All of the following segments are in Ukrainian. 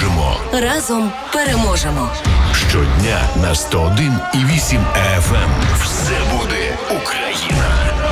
допоможемо. Разом переможемо. Щодня на 101,8 FM. Все буде Україна.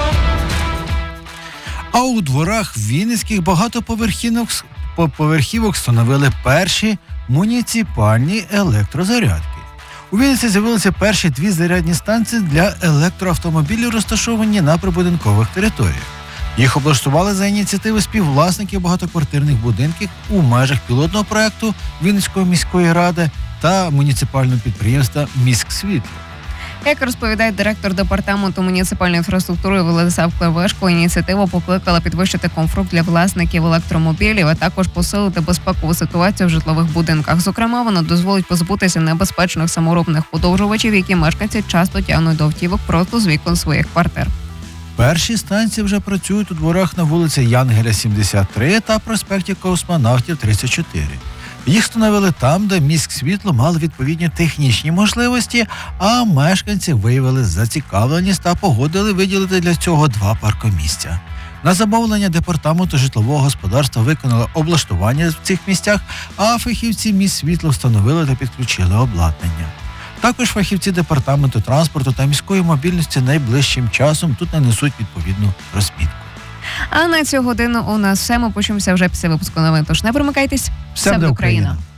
А у дворах вінницьких багатоповерхівок встановили перші муніципальні електрозарядки. У Вінниці з'явилися перші 2 зарядні станції для електроавтомобілів, розташовані на прибудинкових територіях. Їх облаштували за ініціативи співвласників багатоквартирних будинків у межах пілотного проєкту Вінницької міської ради та муніципального підприємства «Міськсвітло». Як розповідає директор департаменту муніципальної інфраструктури Владислав Клевешко, ініціатива покликала підвищити комфорт для власників електромобілів, а також посилити безпекову ситуацію в житлових будинках. Зокрема, вона дозволить позбутися небезпечних саморобних подовжувачів, які мешканці часто тягнуть до автівок просто з вікон своїх квартир. Перші станції вже працюють у дворах на вулиці Янгеля, 73 та проспекті Космонавтів, 34. Їх встановили там, де «Міськсвітло» мало відповідні технічні можливості, а мешканці виявили зацікавленість та погодили виділити для цього 2 паркомісця. На замовлення департаменту житлового господарства виконали облаштування в цих місцях, а фахівці «Міськсвітло» встановили та підключили обладнання. Також фахівці департаменту транспорту та міської мобільності найближчим часом тут нанесуть відповідну розмітку. А на цю годину у нас все. Ми почуємося вже після випуску новин. Тож не перемикайтесь. Все буде Україна.